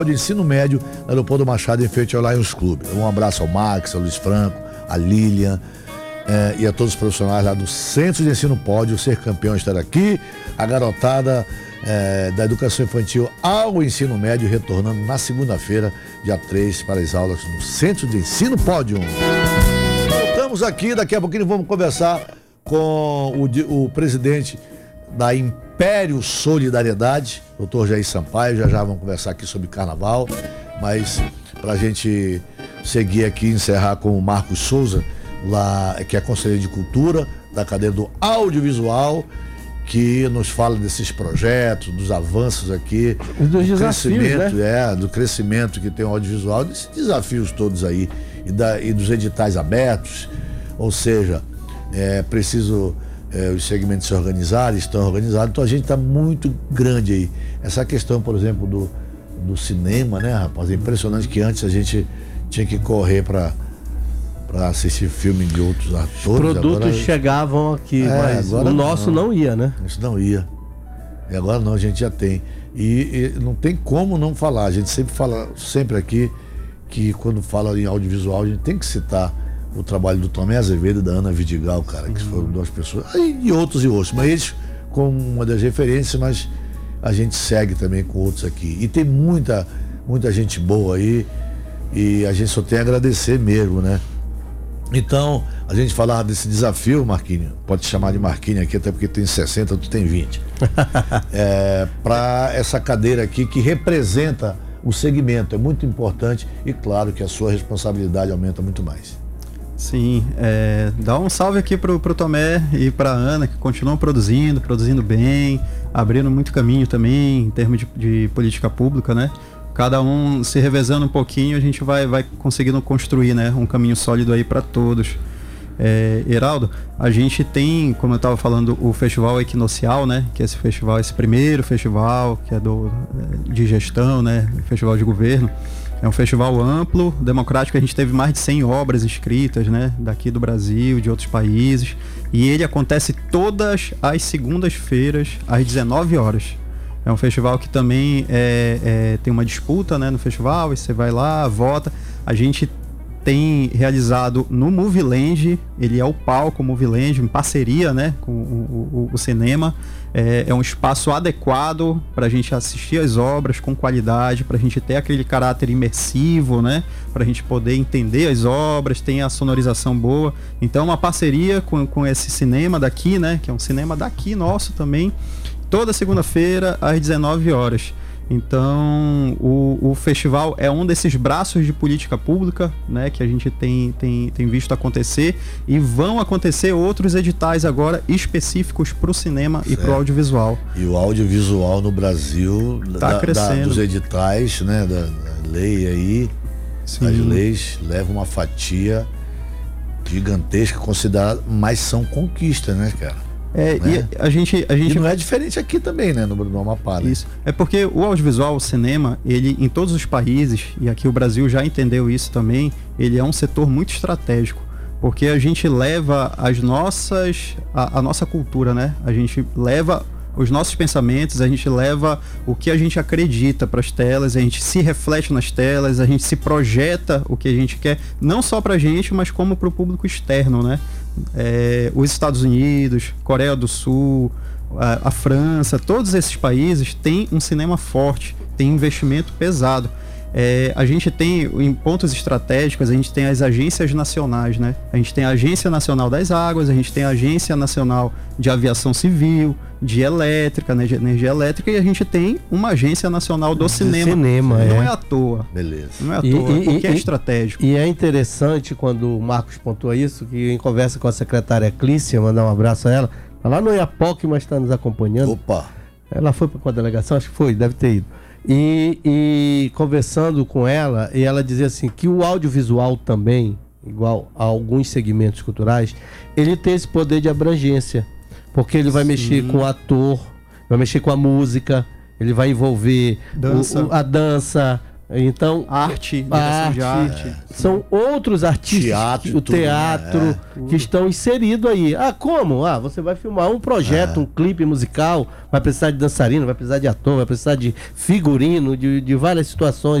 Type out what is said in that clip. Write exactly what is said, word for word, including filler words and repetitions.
de ensino médio na Leopoldo Machado, em frente ao Lions Club. Um abraço ao Max, ao Luiz Franco, a Lilian eh, e a todos os profissionais lá do Centro de Ensino Pódio. Ser campeão estar aqui. A garotada eh, da educação infantil ao ensino médio retornando na segunda-feira, dia três, para as aulas no Centro de Ensino Pódio. Voltamos aqui, daqui a pouquinho vamos conversar com o, o presidente da Império Solidariedade, doutor Jair Sampaio. Já já vamos conversar aqui sobre carnaval, mas para a gente seguir aqui e encerrar com o Marcos Souza, lá, que é conselheiro de cultura da cadeira do audiovisual, que nos fala desses projetos, dos avanços aqui, dos do desafios, crescimento, né? é, do crescimento que tem o audiovisual, desses desafios todos aí, e, da, e dos editais abertos, ou seja, é preciso é, os segmentos se organizarem, estão organizados, então a gente está muito grande aí. Essa questão, por exemplo, do, do cinema, né, rapaz, é impressionante que antes a gente tinha que correr para para assistir filme de outros atores. Os produtos agora, chegavam aqui, é, mas o nosso não. não ia, né? Isso não ia. E agora não, a gente já tem. E, e não tem como não falar. A gente sempre fala, sempre aqui, que quando fala em audiovisual, a gente tem que citar o trabalho do Tomé Azevedo e da Ana Vidigal, cara, que uhum. foram duas pessoas. E outros e outros. Mas eles, como uma das referências, mas a gente segue também com outros aqui. E tem muita, muita gente boa aí. E a gente só tem a agradecer mesmo, né? Então, a gente falar desse desafio, Marquinhos, pode chamar de Marquinhos aqui, até porque tem sessenta, tu tem vinte. É, para essa cadeira aqui que representa o segmento, é muito importante e claro que a sua responsabilidade aumenta muito mais. Sim, é, dá um salve aqui pro, pro Tomé e pra Ana, que continuam produzindo, produzindo bem, abrindo muito caminho também em termos de, de política pública, né? Cada um se revezando um pouquinho, a gente vai, vai conseguindo construir, né, um caminho sólido aí para todos. É, Heraldo, a gente tem, como eu estava falando, o Festival Equinocial, né, que é esse festival, esse primeiro festival que é do, de gestão, né, festival de governo. É um festival amplo, democrático, a gente teve mais de cem obras escritas, né, daqui do Brasil, de outros países, e ele acontece todas as segundas-feiras, às dezenove horas. É um festival que também é, é, tem uma disputa, né, no festival, e você vai lá, vota. A gente tem realizado no Movieland, ele é o palco Movieland, em parceria, né, com o, o, o cinema. É, é um espaço adequado para a gente assistir as obras com qualidade, para a gente ter aquele caráter imersivo, né, para a gente poder entender as obras, tem a sonorização boa. Então, uma parceria com, com esse cinema daqui, né, que é um cinema daqui nosso também, toda segunda-feira às dezenove horas. Então, o, o festival é um desses braços de política pública, né, que a gente tem, tem, tem visto acontecer, e vão acontecer outros editais agora específicos para o cinema certo. E para o audiovisual. E o audiovisual no Brasil, tá da, crescendo. Da, dos editais, né, da, da lei aí, Sim. as leis levam uma fatia gigantesca, considerada, mas são conquistas, né, cara? É, né? e a gente, a gente e não é diferente aqui também, né, no, no Amapá, né? Isso. É porque o audiovisual, o cinema, ele em todos os países, e aqui o Brasil já entendeu isso também, ele é um setor muito estratégico, porque a gente leva as nossas, a, a nossa cultura, né? A gente leva os nossos pensamentos, a gente leva o que a gente acredita para as telas, a gente se reflete nas telas, a gente se projeta o que a gente quer, não só para a gente, mas como para o público externo, né? É, os Estados Unidos, Coreia do Sul, a, a França, todos esses países têm um cinema forte, tem investimento pesado. É, a gente tem, em pontos estratégicos, a gente tem as agências nacionais, né? A gente tem a Agência Nacional das Águas, a gente tem a Agência Nacional de Aviação Civil, de Elétrica, né? De Energia Elétrica, e a gente tem uma Agência Nacional do Cinema. cinema não é. é à toa. Beleza. Não é à e, toa, e, porque e, é estratégico. E é interessante quando o Marcos pontua isso, que em conversa com a secretária Clícia, mandar um abraço a ela, tá lá no Iapoque, mas está nos acompanhando. Opa! Ela foi para a delegação? Acho que foi, deve ter ido. E, e conversando com ela, e ela dizia assim que o audiovisual também, igual a alguns segmentos culturais, ele tem esse poder de abrangência, porque ele vai Sim. mexer com o ator, vai mexer com a música, ele vai envolver dança. O, o, a dança, Então, arte, direção de arte. É. São outros artistas, Teatro, o teatro, tudo, né? é, que estão inseridos aí. Ah, como? Ah, você vai filmar um projeto, é. um clipe musical, vai precisar de dançarino, vai precisar de ator, vai precisar de figurino, de, de várias situações.